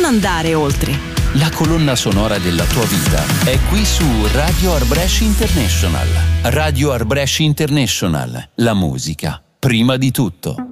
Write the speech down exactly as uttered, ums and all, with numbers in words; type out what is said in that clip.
andare oltre. La colonna sonora della tua vita è qui su Radio Art Brescia International. Radio Art Brescia International. La musica, prima di tutto.